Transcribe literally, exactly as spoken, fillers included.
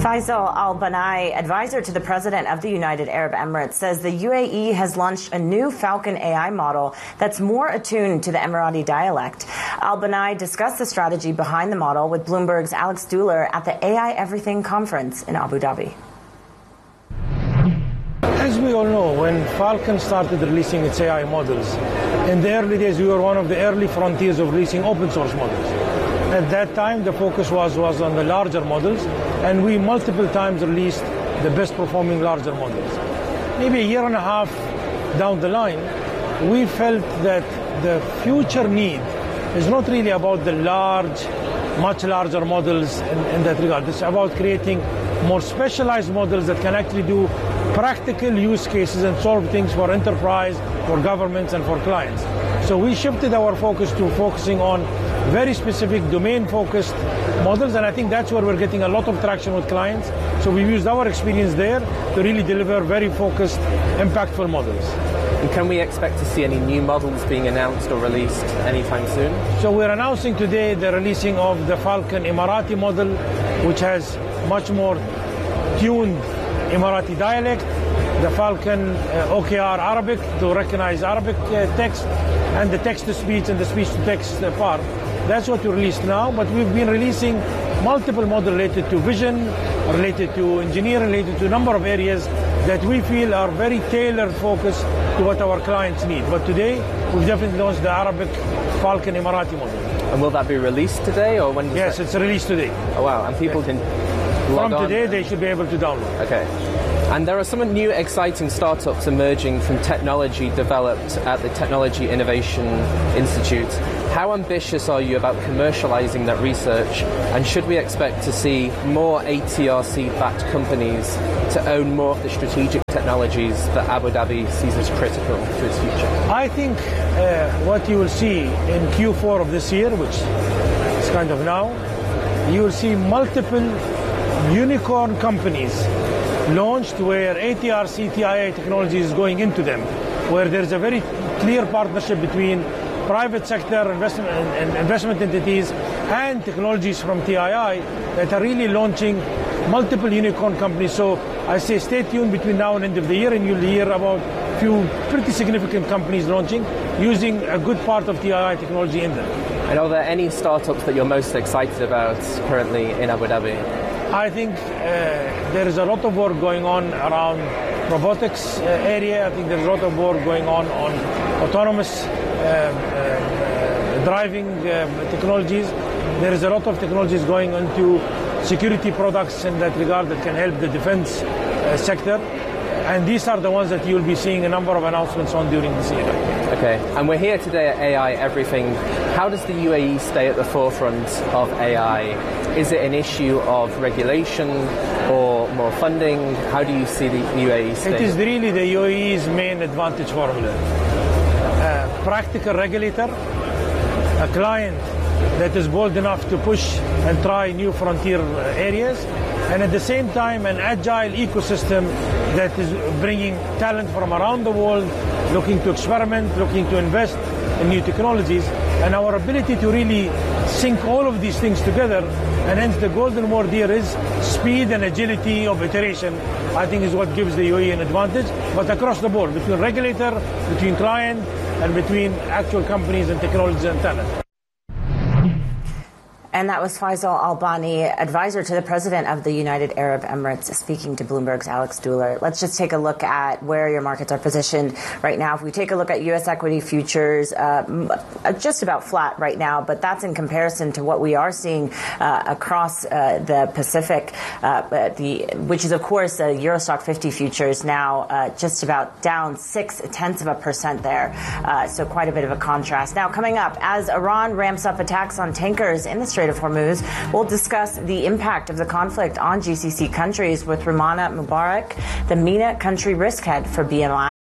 Faisal Al-Banai, advisor to the President of the United Arab Emirates, says the U A E has launched a new Falcon A I model that's more attuned to the Emirati dialect. Al-Banai discussed the strategy behind the model with Bloomberg's Alex Duhler at the A I Everything conference in Abu Dhabi. As we all know, when Falcon started releasing its A I models, in the early days we were one of the early frontiers of releasing open source models. At that time, the focus was, was on the larger models, and we multiple times released the best performing larger models. Maybe a year and a half down the line, we felt that the future need is not really about the large, much larger models in, in that regard. It's about creating more specialized models that can actually do practical use cases and solve things for enterprise, for governments, and for clients. So we shifted our focus to focusing on very specific domain-focused models, and I think that's where we're getting a lot of traction with clients. So we've used our experience there to really deliver very focused, impactful models. And can we expect to see any new models being announced or released anytime soon? So we're announcing today the releasing of the Falcon Emirati model, which has much more tuned Emirati dialect, the Falcon uh, O K R Arabic to recognize Arabic uh, text, and the text-to-speech and the speech-to-text uh, part. That's what we released now, but we've been releasing multiple models related to vision, related to engineering, related to a number of areas that we feel are very tailored focused to what our clients need. But today, we've definitely launched the Arabic Falcon Emirati model. And will that be released today, or when does Yes, that... it's released today. Oh, wow, and people yes. can log From on. today, they should be able to download. Okay. And there are some new exciting startups emerging from technology developed at the Technology Innovation Institute. How ambitious are you about commercializing that research? And should we expect to see more A T R C-backed companies to own more of the strategic technologies that Abu Dhabi sees as critical to its future? I think uh, what you will see in Q four of this year, which is kind of now, you will see multiple unicorn companies launched where A T R C T I A technology is going into them, where there's a very clear partnership between private sector investment and investment entities and technologies from T I I that are really launching multiple unicorn companies. So I say stay tuned between now and end of the year, and you'll hear about a few pretty significant companies launching using a good part of T I I technology in them. And are there any startups that you're most excited about currently in Abu Dhabi? I think uh, there is a lot of work going on around robotics uh, area. I think there's a lot of work going on on autonomous uh, uh, driving uh, technologies. There is a lot of technologies going into security products in that regard that can help the defense uh, sector. And these are the ones that you'll be seeing a number of announcements on during this year. Okay, and we're here today at A I Everything. How does the U A E stay at the forefront of A I? Is it an issue of regulation or more funding? How do you see the U A E staying? It is really the U A E's main advantage formula. A practical regulator, a client that is bold enough to push and try new frontier areas, and at the same time an agile ecosystem that is bringing talent from around the world, looking to experiment, looking to invest in new technologies, and our ability to really sync all of these things together, and hence the golden word here is speed and agility of iteration, I think is what gives the U A E an advantage, but across the board, between regulator, between client, and between actual companies and technologies and talent. And that was Faisal Al-Banai, advisor to the President of the United Arab Emirates, speaking to Bloomberg's Alex Duhler. Let's just take a look at where your markets are positioned right now. If we take a look at U S equity futures, uh, just about flat right now, but that's in comparison to what we are seeing uh, across uh, the Pacific, uh, the, which is, of course, the Eurostock fifty futures now uh, just about down six tenths of a percent there. Uh, so quite a bit of a contrast. Now, coming up, as Iran ramps up attacks on tankers in the Strait of Hormuz, we'll discuss the impact of the conflict on G C C countries with Rumana Mubarak, the MENA country risk head for B M I.